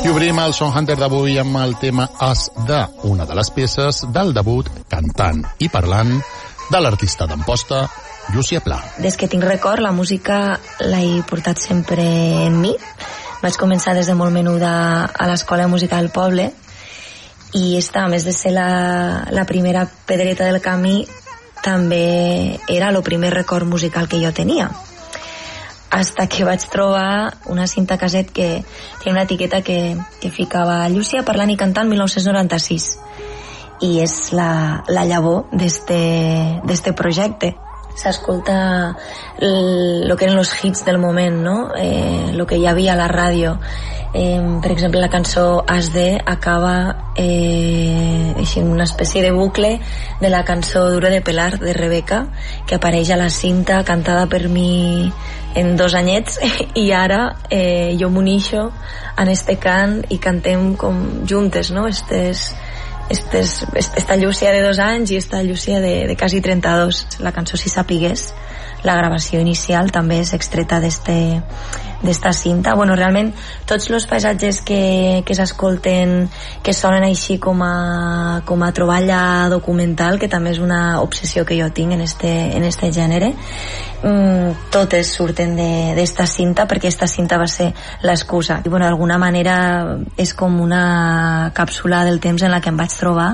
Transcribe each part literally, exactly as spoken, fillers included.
I obrim el Song Hunter d'avui amb el tema As de, una de les peces del debut cantant i parlant de l'artista d'Amposta, Llúcia Pla. Des que tinc record, la música l'he portat sempre en mi. Vaig començar des de molt menuda a l'Escola de Música del Poble i esta, a més de ser la, la primera pedreta del camí, també era el primer record musical que jo tenia. Hasta que vaig trobar una cinta caset que tenia una etiqueta que, que ficava Llúcia parlant i cantant mil nou-cents noranta-sis. I és la, la llavor d'este projecte. S'escolta el que eren els hits del moment, no? Eh, el que hi havia a la ràdio. Eh, per exemple, la cançó As de acaba eh, així, una espècie de bucle de la cançó Duro de pelar de Rebeca, que apareix a la cinta, cantada per mi en dos anyets, i ara eh, jo m'unixo en este cant i cantem com juntes, no? Estes Estes, esta Llúcia de dos anys i esta Llúcia de, de quasi trenta-dos. La cançó Si sapigués, la gravació inicial també és extreta d'este d'esta cinta. Bueno, realment tots els paisatges que, que s'escolten, que sonen així com a, com a troballa documental, que també és una obsessió que jo tinc en este, en este gènere, mm, totes surten d'esta cinta, perquè esta cinta va ser l'excusa. I bueno, d'alguna manera és com una càpsula del temps en la que em vaig trobar,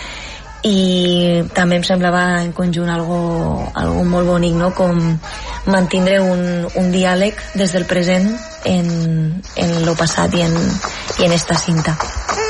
i també em semblava en conjunt algo, algo molt bonic, no? Com mantindre un, un diàleg des del present en, en lo passat i en, i en esta cinta.